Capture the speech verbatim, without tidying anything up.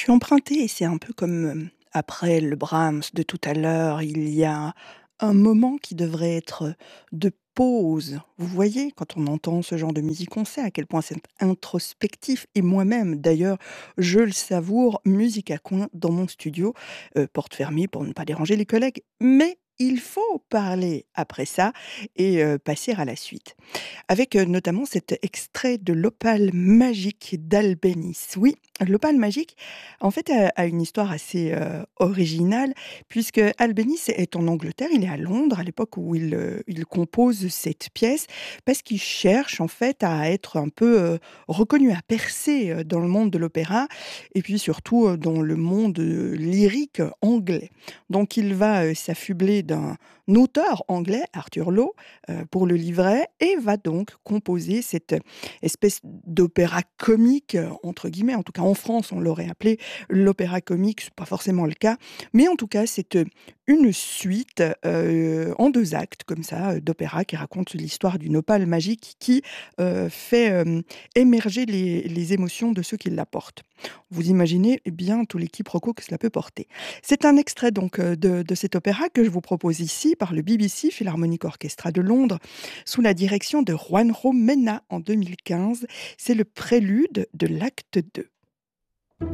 suis empruntée et c'est un peu comme, hem, après le Brahms de tout à l'heure, il y a un moment qui devrait être de pause. Vous voyez? Quand on entend ce genre de musique, on sait à quel point c'est introspectif et moi-même d'ailleurs, je le savoure, musique à coin dans mon studio, heu, porte fermée pour ne pas déranger les collègues. Mais il faut parler après ça et heu, passer à la suite. Avec, heu, notamment cet extrait de l'Opale magique d'Albéniz. Oui, l'Opale magique, en fait, a a une histoire assez, heu, originale puisque Albéniz est en Angleterre, il est à Londres à l'époque où il, heu, il compose cette pièce parce qu'il cherche en fait à être un peu, heu, reconnu, à percer, heu, dans le monde de l'opéra et puis surtout, heu, dans le monde, heu, lyrique anglais. Donc il va, heu, s'affubler d'un auteur anglais, Arthur Lowe, heu, pour le livret et va donc composer cette espèce «d'opéra comique» entre guillemets. En tout cas en France, on l'aurait appelé l'opéra comique, c'est pas forcément le cas, mais en tout cas c'est, heu, une suite, heu, en deux actes comme ça, heu, d'opéra qui raconte l'histoire d'une opale magique qui, heu, fait, hem, émerger les les émotions de ceux qui la portent. Vous imaginez bien tout les quiproquos que cela peut porter. C'est un extrait donc, heu, de de cet opéra que je vous propose ici par le B B C Philharmonic Orchestra de Londres, sous la direction de Juanjo Mena en deux mille quinze. C'est le prélude de l'acte deux.